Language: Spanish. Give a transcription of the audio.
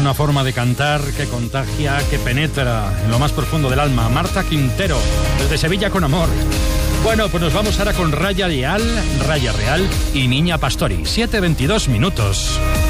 una forma de cantar que contagia, que penetra en lo más profundo del alma. Marta Quintero, desde Sevilla con amor. Bueno, pues nos vamos ahora con Raya Real y Niña Pastori. 7:22 minutos.